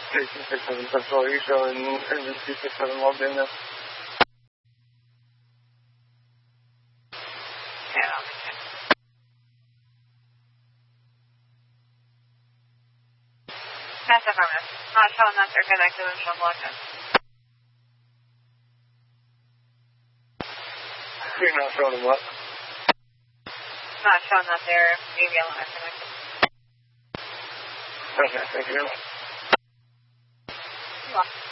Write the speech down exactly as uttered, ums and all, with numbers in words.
Station six seven Central, are you showing engine two six seven logged in now? Yeah. That's affirmative. Not showing that they're connected and showing logged in. You're not showing them what? Not showing that they're A V L and are connected. Okay, thank you very much. You're welcome.